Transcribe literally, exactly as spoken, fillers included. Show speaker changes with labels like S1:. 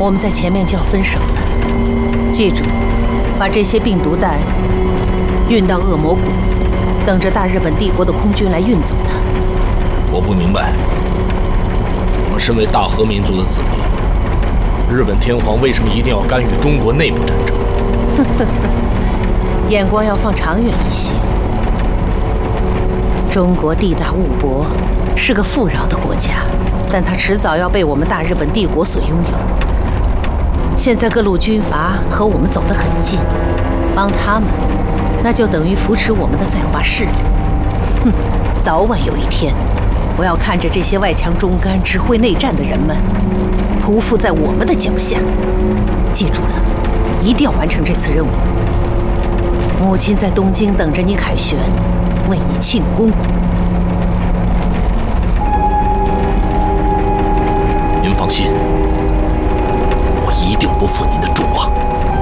S1: 我们在前面就要分手了，记住，把这些病毒弹运到恶魔谷，等着大日本帝国的空军来运走它。
S2: 我不明白，我们身为大和民族的子民，日本天皇为什么一定要干预中国内部战争？
S1: 眼光要放长远一些。中国地大物博，是个富饶的国家，但它迟早要被我们大日本帝国所拥有。现在各路军阀和我们走得很近，帮他们，那就等于扶持我们的在华势力。哼，早晚有一天，我要看着这些外强中干、指挥内战的人们，匍匐在我们的脚下。记住了，一定要完成这次任务。母亲在东京等着你凯旋，为你庆功。
S2: 您放心。